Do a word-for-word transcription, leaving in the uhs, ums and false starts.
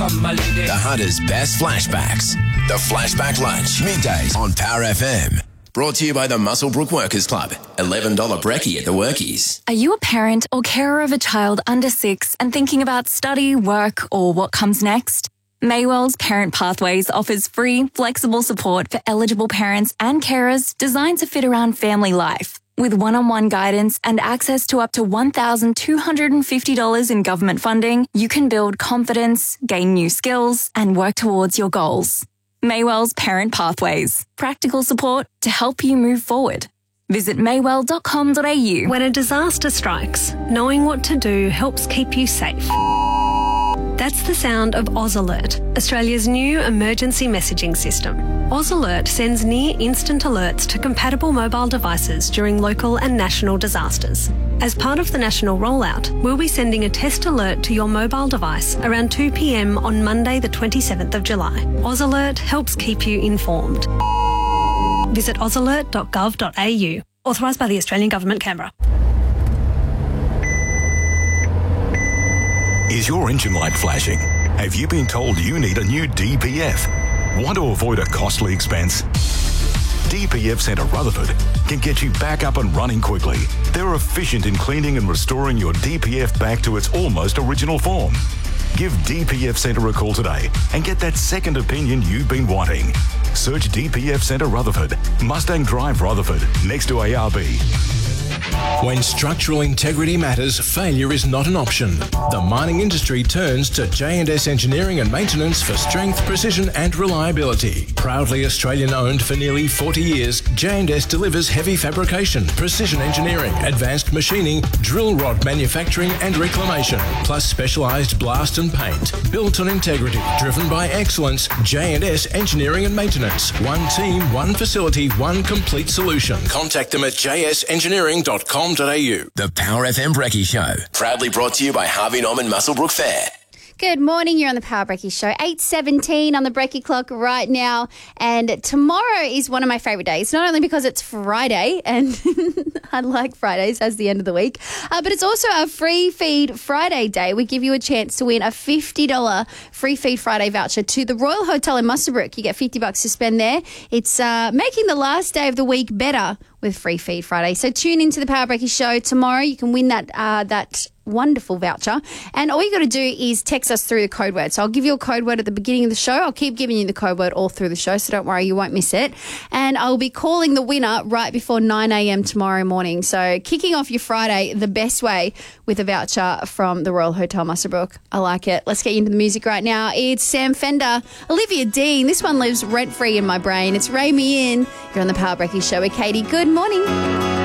Come, my lady. The Hunter's best flashbacks. The Flashback Lunch. Middays on Power F M. Brought to you by the Muswellbrook Workers Club. eleven dollars brekkie at the Workies. Are you a parent or carer of a child under six and thinking about study, work, or what comes next? Maywell's Parent Pathways offers free, flexible support for eligible parents and carers designed to fit around family life. With one-on-one guidance and access to up to one thousand two hundred fifty dollars in government funding, you can build confidence, gain new skills, and work towards your goals. Maywell's Parent Pathways. Practical support to help you move forward. Visit maywell dot com dot a u. When a disaster strikes, knowing what to do helps keep you safe. That's the sound of Oz Alert, Australia's new emergency messaging system. Oz Alert sends near-instant alerts to compatible mobile devices during local and national disasters. As part of the national rollout, we'll be sending a test alert to your mobile device around two p m on Monday the twenty-seventh of July. Oz Alert helps keep you informed. Visit oz alert dot gov dot a u. Authorised by the Australian Government, Canberra. Is your engine light flashing? Have you been told you need a new D P F? Want to avoid a costly expense? D P F Centre Rutherford can get you back up and running quickly. They're efficient in cleaning and restoring your D P F back to its almost original form. Give D P F Centre a call today and get that second opinion you've been wanting. Search D P F Centre Rutherford, Mustang Drive Rutherford, next to A R B. When structural integrity matters, failure is not an option. The mining industry turns to J and S Engineering and Maintenance for strength, precision and reliability. Proudly Australian-owned for nearly forty years, J and S delivers heavy fabrication, precision engineering, advanced machining, drill rod manufacturing and reclamation, plus specialised blast and paint. Built on integrity, driven by excellence, J and S Engineering and Maintenance. One team, one facility, one complete solution. Contact them at j s engineering dot com dot a u. The Power F M Brekkie Show. Proudly brought to you by Harvey Norman Muswellbrook Fair. Good morning, you're on the Power Brekkie Show, eight seventeen on the Brekkie clock right now, and tomorrow is one of my favourite days, not only because it's Friday, and I like Fridays as the end of the week, uh, but it's also a Free Feed Friday day. We give you a chance to win a fifty dollars Free Feed Friday voucher to the Royal Hotel in Muswellbrook. You get fifty bucks to spend there. It's uh, making the last day of the week better with Free Feed Friday. So tune into the Power Brekkie Show tomorrow. You can win that uh, that wonderful voucher. And all you got to do is text us through the code word. So I'll give you a code word at the beginning of the show. I'll keep giving you the code word all through the show, so don't worry, you won't miss it. And I'll be calling the winner right before nine a m tomorrow morning. So kicking off your Friday the best way with a voucher from the Royal Hotel Muswellbrook. I like it. Let's get into the music right now. It's Sam Fender, Olivia Dean. This one lives rent-free in my brain. It's Ray Me In. You're on the Power Brekkie Show with Katie. Good morning.